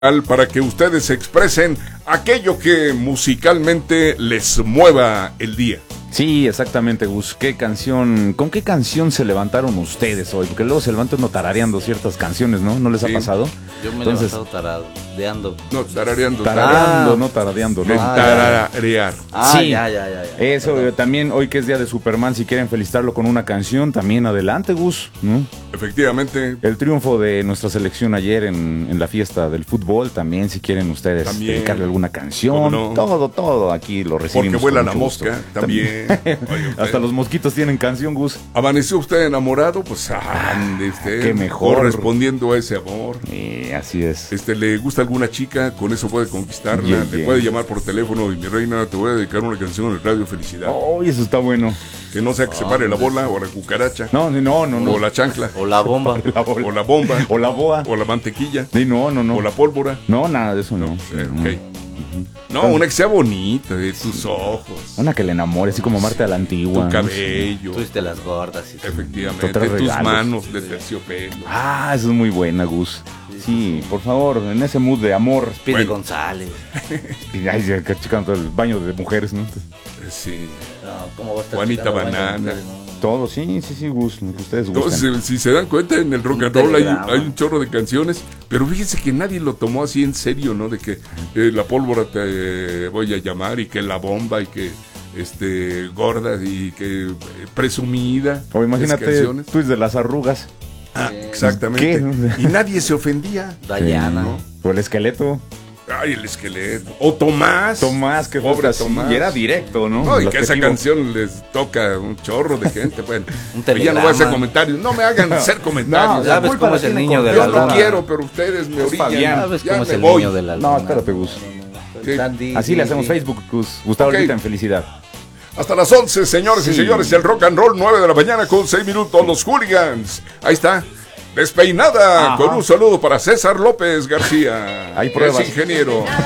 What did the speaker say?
para que ustedes expresen aquello que musicalmente les mueva el día. Sí, exactamente, Gus. ¿Con qué canción se levantaron ustedes hoy? Porque luego se levantan uno tarareando ciertas canciones, ¿no? ¿No les ha pasado? Yo me he levantado tarareando. No, tarareando. Tarareando, no tarareando, ¿no? Tararear. Sí, ya. Eso, también hoy que es día de Superman, si quieren felicitarlo con una canción, también adelante, Gus, ¿no? Efectivamente. El triunfo de nuestra selección ayer en la fiesta del fútbol, también si quieren ustedes dedicarle alguna canción, no. todo aquí lo recibimos. Porque vuela la gusto. mosca, también. Hasta los mosquitos tienen canción, Gus. ¿Amaneció usted enamorado? Pues ande usted qué mejor. correspondiendo a ese amor. Así es. ¿Le gusta alguna chica? Con eso puede conquistarla. Le puede llamar por teléfono y mi reina, te voy a dedicar una canción en Radio Felicidad. Oh, eso está bueno. Que no sea que se pare la bola o la cucaracha. No. O la chancla. O la bomba. O la bomba. O la boa. O la mantequilla. Sí, no. O la pólvora. No, nada de eso no. Ok. No, una que sea bonita, de tus ojos. Una que le enamore, así como Marta a la antigua. Tu cabello. Tú de las gordas. Sí. Efectivamente. Te trae Tus regalos. manos de terciopelo. Esa es muy buena, Gus. Sí, por favor, en ese mood de amor. Speedy González. Ay, ya checando el baño de mujeres, ¿no? Sí. No, ¿cómo va a estar Juanita checando el baño de Banana. mujeres, no? Todo, sí, Gus, lo que ustedes gustan. Entonces, si se dan cuenta, en el rock and roll hay un chorro de canciones, pero fíjense que nadie lo tomó así en serio, ¿no? De que la pólvora te voy a llamar y que la bomba y que gorda y que presumida. O imagínate, tú es de las arrugas. Exactamente. ¿Qué? Y nadie se ofendía. Diana. ¿no? O el esqueleto. Ay, el esqueleto. O Tomás, que pobre así, Tomás. y era directo, ¿no? No, y El que esa objetivo. canción les toca un chorro de gente. Bueno, Un ya no voy a hacer telegrama. comentarios. No me hagan hacer comentarios. No, ¿Sabes culpa cómo la es el tiene niño con de Yo la no luna? quiero, pero ustedes me orillan. Fabián. ¿Sabes Ya cómo es me el voy. niño de la luna? No, espérate, Gus. Sí. Así le hacemos Facebook, Gus. Gustavo Ok. ahorita en felicidad. Hasta las 11, señores y señores, el rock and roll, 9 de la mañana con 6 minutos, los hooligans. Ahí está, despeinada, Ajá. con un saludo para César López García. Hay que pruebas. es ingeniero.